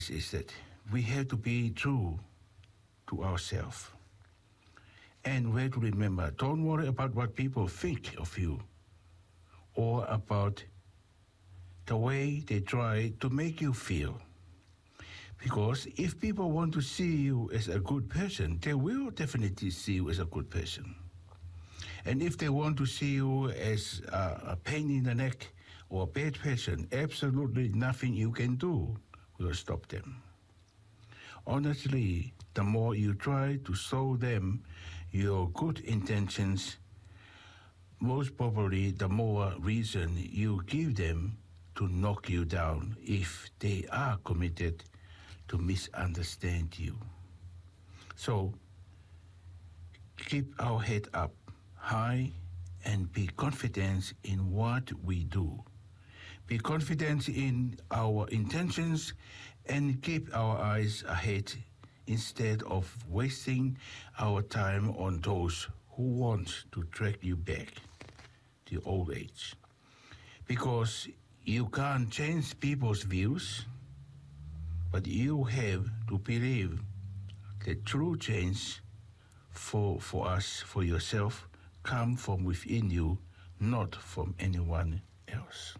is that we have to be true to ourselves. And we have to remember, don't worry about what people think of you or about the way they try to make you feel. Because if people want to see you as a good person, they will definitely see you as a good person. And if they want to see you as a pain in the neck or a bad person, absolutely nothing you can do will stop them. Honestly, the more you try to show them your good intentions, most probably the more reason you give them to knock you down if they are committed to misunderstand you. So, keep our head up high and be confident in what we do. Be confident in our intentions and keep our eyes ahead instead of wasting our time on those who want to drag you back to old age. Because you can't change people's views, but you have to believe that true change for us, for yourself, come from within you, not from anyone else.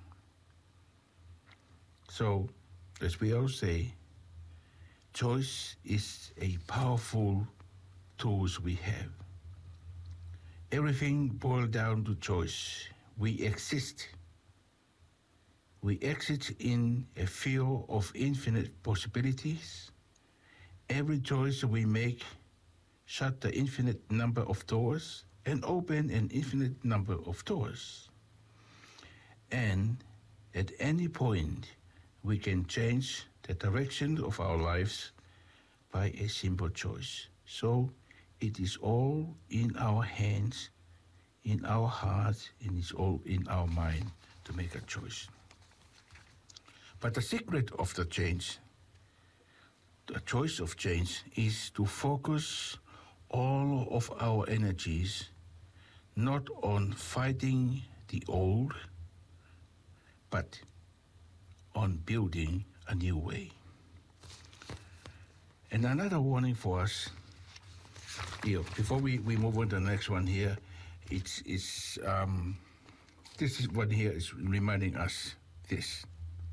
So, as we all say, choice is a powerful tool we have. Everything boils down to choice. We exist. We exist in a field of infinite possibilities. Every choice we make shuts the infinite number of doors and open an infinite number of doors. And at any point, we can change the direction of our lives by a simple choice. So it is all in our hands, in our heart, and it's all in our mind to make a choice. But the secret of the change, the choice of change, is to focus all of our energies not on fighting the old, but on building a new way. And another warning for us here, before we move on to the next one here, this is one here is reminding us this.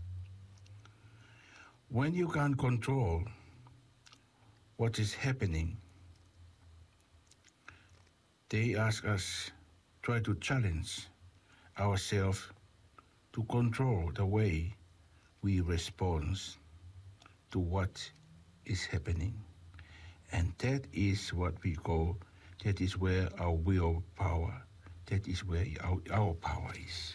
When you can't control what is happening, they ask us try to challenge ourselves to control the way we respond to what is happening. And that is what we call, that is where our willpower, that is where our power is.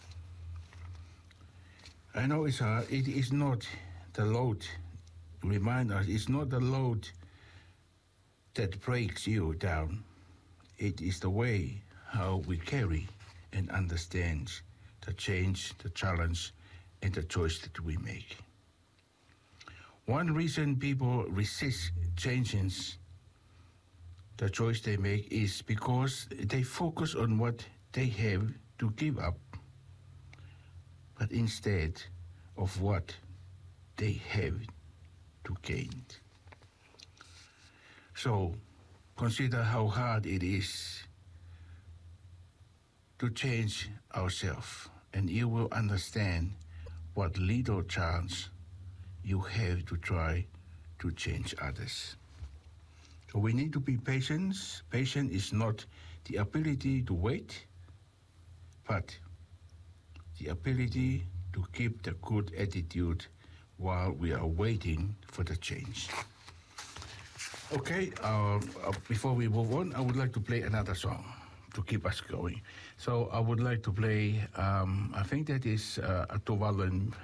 I know it's hard. It is not the load, remind us, it's not the load that breaks you down. It is the way how we carry and understand the change, the challenge, and the choice that we make. One reason people resist changes the choice they make is because they focus on what they have to give up, but instead of what they have to gain. So consider how hard it is to change ourselves, and you will understand what little chance you have to try to change others. So we need to be patient. Patience is not the ability to wait, but the ability to keep the good attitude while we are waiting for the change. Okay, before we move on, I would like to play another song to keep us going. So I would like to play, I think that is a Tuvaluan,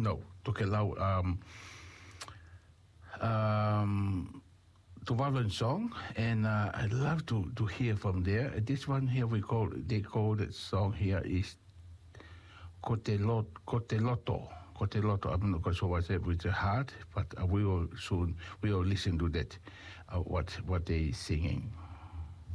Tuvaluan song, and I'd love to hear from there. This one here they call that song here is Koteloto. I'm not quite sure what's it with the heart, but we will listen to that, what they singing.